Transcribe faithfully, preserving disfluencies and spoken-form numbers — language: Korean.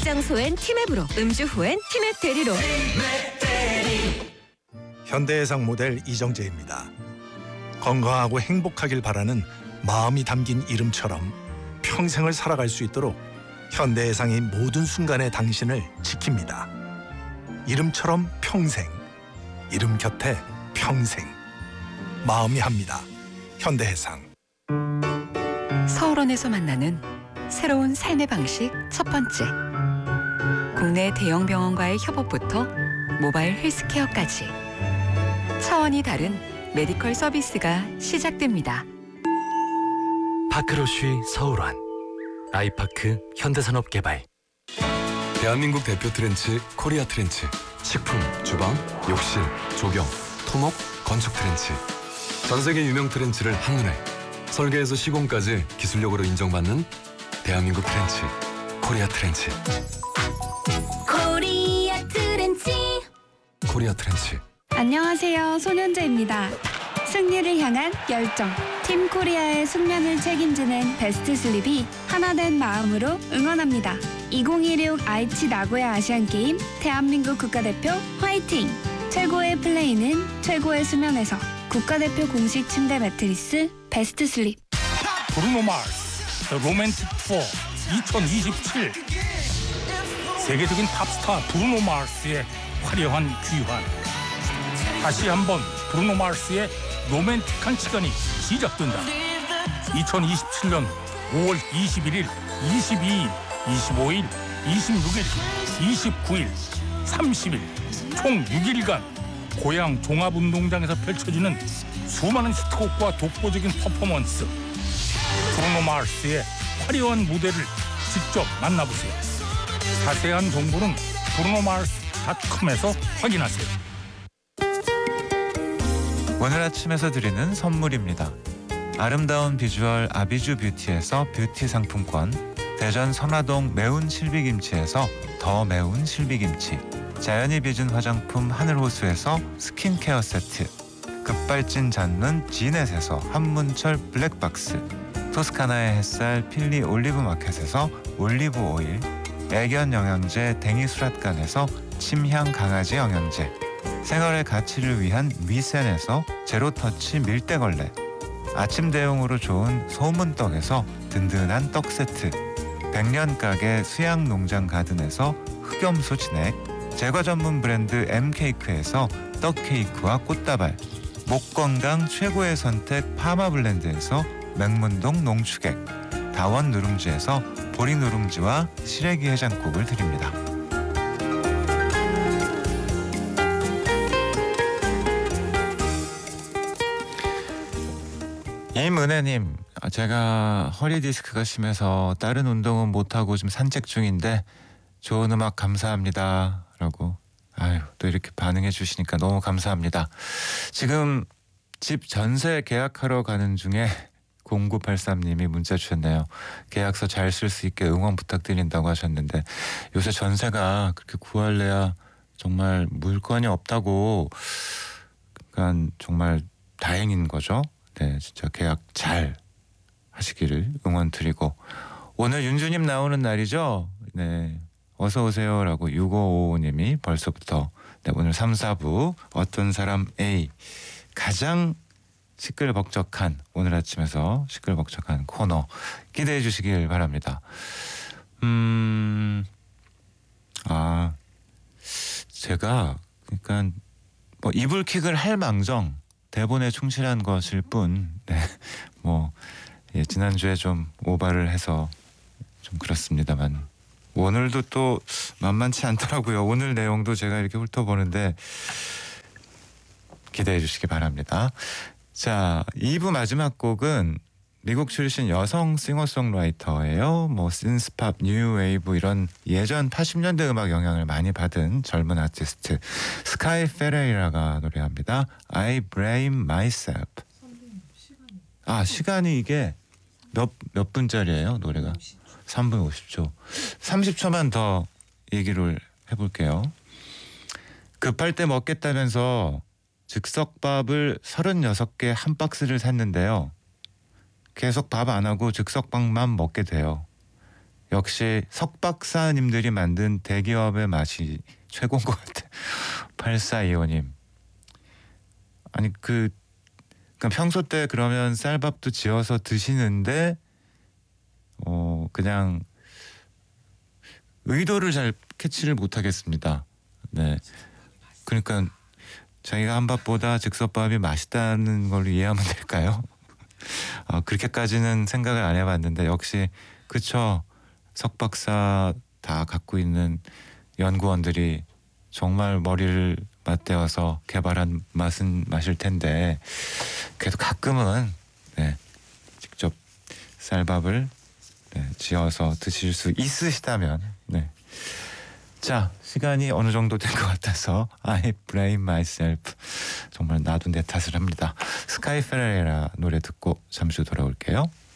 직장 소엔 티맵으로, 음주 후엔 티맵 대리로. 현대해상 모델 이정재입니다. 건강하고 행복하길 바라는 마음이 담긴 이름처럼 평생을 살아갈 수 있도록 현대해상이 모든 순간에 당신을 지킵니다. 이름처럼 평생, 이름 곁에 평생. 마음이 합니다. 현대해상. 서울원에서 만나는 새로운 삶의 방식 첫 번째. 국내 대형 병원과의 협업부터 모바일 헬스케어까지 차원이 다른 메디컬 서비스가 시작됩니다. 파크로쉬 서울원, 아이파크 현대산업개발. 대한민국 대표 트렌치 코리아 트렌치. 식품, 주방, 욕실, 조경, 토목, 건축 트렌치. 전 세계 유명 트렌치를 한눈에, 설계에서 시공까지 기술력으로 인정받는 대한민국 트렌치, 코리아 트렌치. 코리아 트렌치. 코리아 트렌치. 안녕하세요, 손현재입니다. 승리를 향한 열정, 팀 코리아의 숙면을 책임지는 베스트 슬립이 하나된 마음으로 응원합니다. 이천이십육 아이치 나고야 아시안게임 대한민국 국가대표 화이팅! 최고의 플레이는 최고의 수면에서. 국가대표 공식 침대 매트리스 베스트 슬립. 브루노 마스 The Romantic Tour 이천이십칠. 세계적인 팝스타 브루노 마스의 화려한 귀환. 다시 한번 브루노 마스의 로맨틱한 시간이 시작된다. 이천이십칠 년 오월 이십일일, 이십이일, 이십오일, 이십육일, 이십구일, 삼십일 총 육 일간 고향 종합운동장에서 펼쳐지는 수많은 히트곡과 독보적인 퍼포먼스. 브루노 마스의 화려한 무대를 직접 만나보세요. 자세한 정보는 브루노마스 닷컴에서 확인하세요. 오늘 아침에서 드리는 선물입니다. 아름다운 비주얼 아비주 뷰티에서 뷰티 상품권, 대전 선화동 매운 실비김치에서 더 매운 실비김치, 자연이 빚은 화장품 하늘호수에서 스킨케어 세트, 급발진 잡는 지넷에서 한문철 블랙박스, 토스카나의 햇살 필리 올리브 마켓에서 올리브 오일, 애견 영양제 댕이수랏간에서 침향 강아지 영양제, 생활의 가치를 위한 미센에서 제로터치 밀대걸레, 아침 대용으로 좋은 소문떡에서 든든한 떡 세트, 백년 가게 수양농장 가든에서 흑염소 진액, 제과 전문 브랜드 엠케이크에서 떡케이크와 꽃다발, 목 건강 최고의 선택 파마블렌드에서 맹문동 농축액, 다원 누룽지에서 보리 누룽지와 시래기 해장국을 드립니다. 임은혜님, 제가 허리 디스크가 심해서 다른 운동은 못하고 지금 산책 중인데 좋은 음악 감사합니다 라고, 아유, 또 이렇게 반응해 주시니까 너무 감사합니다. 지금 집 전세 계약하러 가는 중에 공구팔삼님이 문자 주셨네요. 계약서 잘 쓸 수 있게 응원 부탁드린다고 하셨는데, 요새 전세가 그렇게 구할래야 정말 물건이 없다고, 그러니까 정말 다행인 거죠. 네, 진짜 계약 잘 하시기를 응원 드리고, 오늘 윤주님 나오는 날이죠. 네, 어서 오세요라고 육오오오님이 벌써부터, 네, 오늘 삼, 사부 어떤 사람 A, 가장 시끌벅적한, 오늘 아침에서 시끌벅적한 코너 기대해 주시길 바랍니다. 음, 아, 제가 그러니까 뭐 이불킥을 할 망정 대본에 충실한 것일 뿐, 네, 뭐 예, 지난주에 좀 오바를 해서 좀 그렇습니다만 오늘도 또 만만치 않더라고요. 오늘 내용도 제가 이렇게 훑어보는데 기대해 주시기 바랍니다. 자, 이 부 마지막 곡은 미국 출신 여성 싱어송라이터예요. 뭐 신스팝, 뉴웨이브 이런 예전 팔십 년대 음악 영향을 많이 받은 젊은 아티스트 스카이 페레이라가 노래합니다. I blame myself. 아, 시간이 이게 몇, 몇 분짜리예요, 노래가? 삼 분 오십 초. 삼십 초만 더 얘기를 해볼게요. 급할 때 먹겠다면서 즉석밥을 서른여섯 개 한 박스를 샀는데요. 계속 밥 안 하고 즉석밥만 먹게 돼요. 역시 석 박사님들이 만든 대기업의 맛이 최고인 것 같아. 팔사이오님. 아니 그 그러니까 평소 때 그러면 쌀밥도 지어서 드시는데 어 그냥 의도를 잘 캐치를 못하겠습니다. 네. 그러니까 자기가 한 밥보다 즉석밥이 맛있다는 걸 이해하면 될까요? 어, 그렇게까지는 생각을 안 해봤는데 역시 그쵸. 석 박사 다 갖고 있는 연구원들이 정말 머리를 맞대어서 개발한 맛은 맛일 텐데 그래도 가끔은 네, 직접 쌀밥을 네, 지어서 드실 수 있으시다면 네. 자, 시간이 어느 정도 된 것 같아서 I blame myself. 정말 나도 내 탓을 합니다. 스카이 페레라 노래 듣고 잠시 후 돌아올게요.